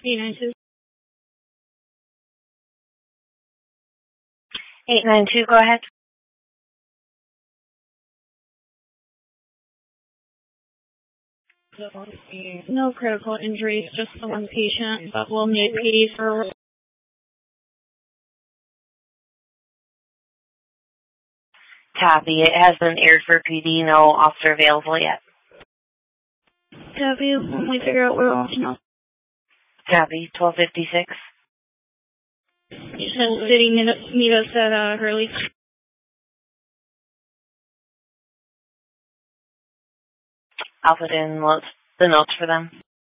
892. 892, go ahead. No critical injuries, just the one patient, but we'll need PD for... Copy. It has been aired for PD. No officer available yet. Copy. When we figure out where we're off now. Copy. 1256. You said city meet us at Hurley. I'll put in the notes for them.